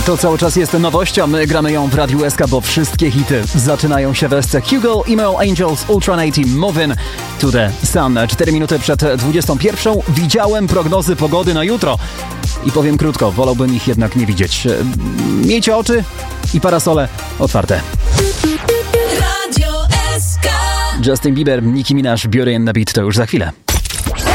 To cały czas jest nowość, a my gramy ją w Radiu SK, bo wszystkie hity zaczynają się w SC. Hugo, Emo Angels, Ultranight, Movin' to the Sun. 4 minuty przed 21. Widziałem prognozy pogody na jutro. I powiem krótko, wolałbym ich jednak nie widzieć. Miejcie oczy i parasole otwarte. Radio SK. Justin Bieber, Nicki Minaj, Beauty and the Beat to już za chwilę.